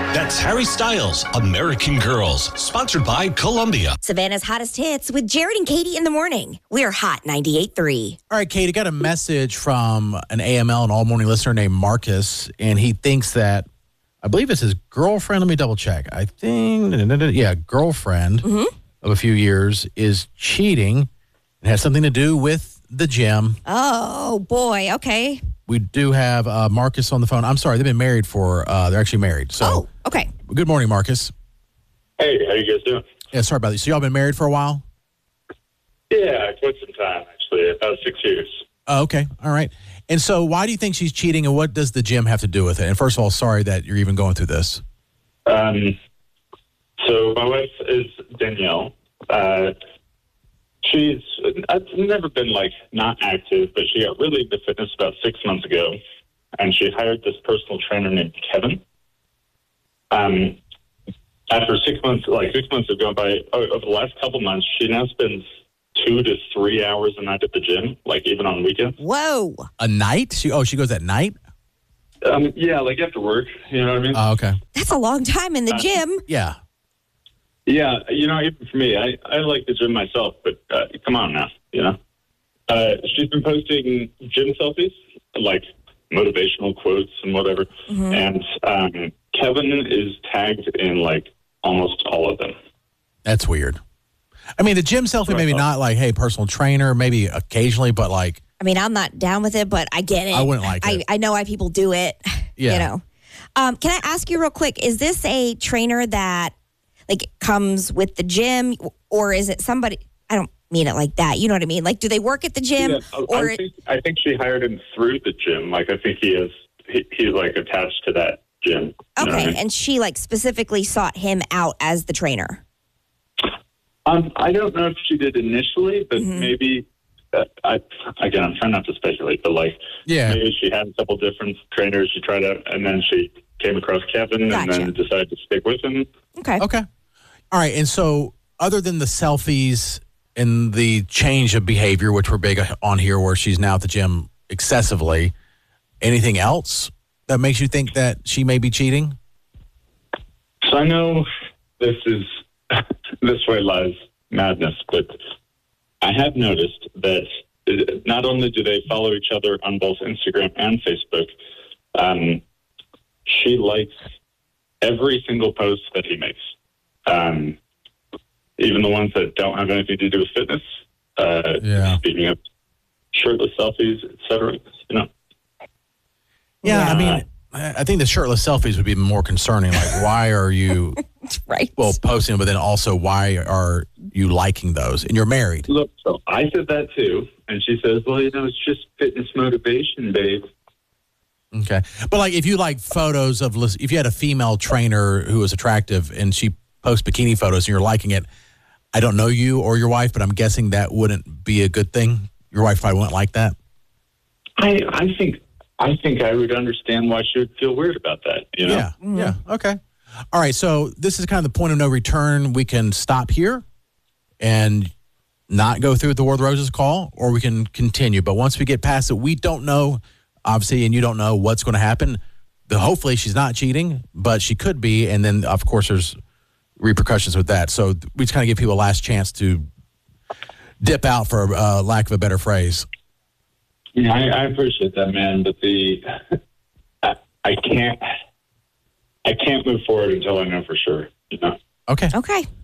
That's Harry Styles, American Girls, sponsored by Columbia. Savannah's hottest hits with Jared and Katie in the morning. We're Hot 98.3. All right, Katie, got a message from an AML, an all-morning listener named Marcus, and he thinks that, I believe it's his girlfriend. Let me double check. I think, girlfriend of a few years is cheating. It has something to do with the gym. Oh, boy. Okay. We do have Marcus on the phone. I'm sorry, they've been married they're actually married. So, okay. Good morning, Marcus. Hey, how you guys doing? Yeah, sorry about this. So y'all been married for a while? Yeah, quite some time, actually, about 6 years. Oh, okay. All right. And so why do you think she's cheating, and what does the gym have to do with it? And first of all, sorry that you're even going through this. So my wife is Danielle. I've never been, not active, but she got really into fitness about 6 months ago, and she hired this personal trainer named Kevin. After 6 months, 6 months have gone by, over the last couple months, she now spends 2 to 3 hours a night at the gym, even on weekends. Whoa. A night? She goes at night? Yeah, after work, you know what I mean? Oh, okay. That's a long time in the gym. Yeah. Yeah, even for me, I like the gym myself, but come on now, she's been posting gym selfies, motivational quotes and whatever, and Kevin is tagged in, almost all of them. That's weird. I mean, the gym selfie, maybe not hey, personal trainer, maybe occasionally, but I mean, I'm not down with it, but I get it. I wouldn't like it. I know why people do it, Yeah. Can I ask you real quick, is this a trainer that comes with the gym, or is it somebody? I don't mean it like that. You know what I mean? Do they work at the gym? Yeah, or I think she hired him through the gym. I think he's attached to that gym. Okay, and she specifically sought him out as the trainer. I don't know if she did initially, but maybe. I'm trying not to speculate, but maybe she had a couple different trainers she tried out, and then she came across Kevin and then decided to stick with him. Okay. All right. And so other than the selfies and the change of behavior, which we're big on here, where she's now at the gym excessively, anything else that makes you think that she may be cheating? So I know this way lies madness, but I have noticed that not only do they follow each other on both Instagram and Facebook, she likes every single post that he makes. Even the ones that don't have anything to do with fitness. Speaking of shirtless selfies, etc. Yeah, I mean, I think the shirtless selfies would be more concerning. Why are you right? Well, posting them, but then also why are you liking those? And you're married. Look, so I said that too, and she says, "Well, it's just fitness motivation, babe." Okay, but if you photos of, if you had a female trainer who was attractive and she posts bikini photos and you're liking it, I don't know you or your wife, but I'm guessing that wouldn't be a good thing. Your wife probably wouldn't like that. I think I would understand why she would feel weird about that. Yeah. Yeah. Okay. All right. So this is kind of the point of no return. We can stop here and not go through the War of the Roses call, or we can continue. But once we get past it, we don't know, obviously, and you don't know what's going to happen. Hopefully she's not cheating, but she could be. And then, of course, there's repercussions with that. So we just kind of give people a last chance to dip out, for lack of a better phrase. Yeah, I appreciate that, man. But I can't move forward until I know for sure. Okay. Okay.